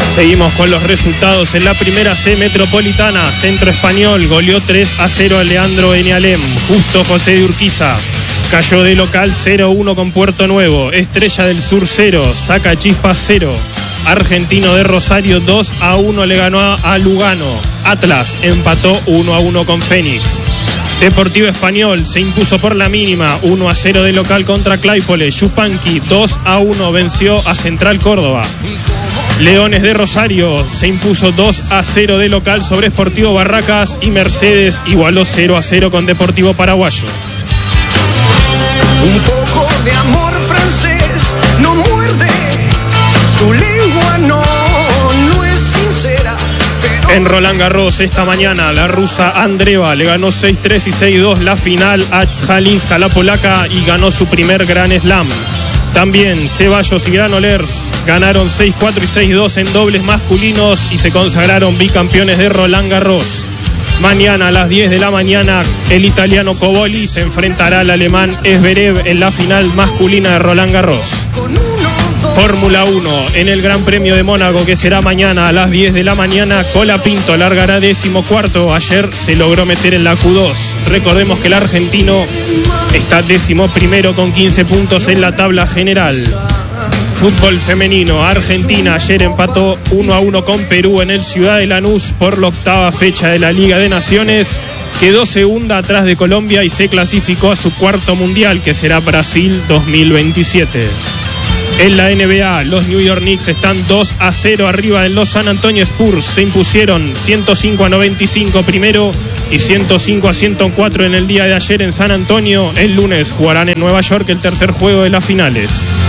Seguimos con los resultados en la primera C metropolitana. Centro Español goleó 3-0 a Leandro Enialem. Justo José de Urquiza cayó de local 0-1 con Puerto Nuevo. Estrella del Sur 0, Saca Chispas 0. Argentino de Rosario 2-1 le ganó a Lugano. Atlas empató 1-1 con Fénix. Deportivo Español se impuso por la mínima 1-0 de local contra Claypole. Yupanqui 2-1 venció a Central Córdoba. Leones de Rosario se impuso 2-0 de local sobre Sportivo Barracas y Mercedes igualó 0-0 con Deportivo Paraguayo. Un poco de amor francés no muerde, su lengua no es sincera. En Roland Garros esta mañana la rusa Andreeva le ganó 6-3 y 6-2 la final a Jalinska, la polaca, y ganó su primer Grand Slam. También Ceballos y Granollers ganaron 6-4 y 6-2 en dobles masculinos y se consagraron bicampeones de Roland Garros. Mañana a las 10 de la mañana el italiano Coboli se enfrentará al alemán Zverev en la final masculina de Roland Garros. Fórmula 1 en el Gran Premio de Mónaco, que será mañana a las 10 de la mañana, Colapinto largará 14º. Ayer se logró meter en la Q2. Recordemos que el argentino está 11º con 15 puntos en la tabla general. Fútbol femenino, Argentina ayer empató 1-1 con Perú en el Ciudad de Lanús por la 8ª fecha de la Liga de Naciones. Quedó segunda atrás de Colombia y se clasificó a su cuarto mundial, que será Brasil 2027. En la NBA, los New York Knicks están 2-0 arriba de los San Antonio Spurs. Se impusieron 105-95 primero y 105-104 en el día de ayer en San Antonio. El lunes jugarán en Nueva York el tercer juego de las finales.